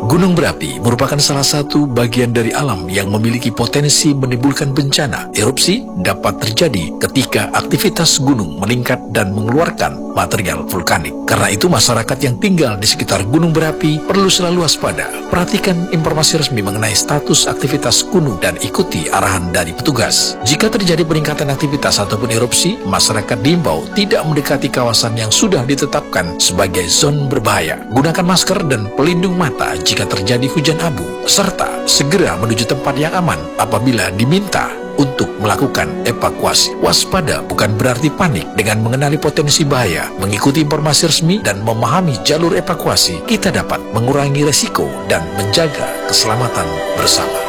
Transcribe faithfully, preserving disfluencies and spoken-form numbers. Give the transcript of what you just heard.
Gunung berapi merupakan salah satu bagian dari alam yang memiliki potensi menimbulkan bencana. Erupsi dapat terjadi ketika aktivitas gunung meningkat dan mengeluarkan material vulkanik. Karena itu masyarakat yang tinggal di sekitar gunung berapi perlu selalu waspada. Perhatikan informasi resmi mengenai status aktivitas gunung dan ikuti arahan dari petugas. Jika terjadi peningkatan aktivitas ataupun erupsi, masyarakat diimbau tidak mendekati kawasan yang sudah ditetapkan sebagai zona berbahaya. Gunakan masker dan pelindung mata jika terjadi hujan abu, serta segera menuju tempat yang aman apabila diminta untuk melakukan evakuasi. Waspada bukan berarti panik. Dengan mengenali potensi bahaya, mengikuti informasi resmi, dan memahami jalur evakuasi, kita dapat mengurangi resiko dan menjaga keselamatan bersama.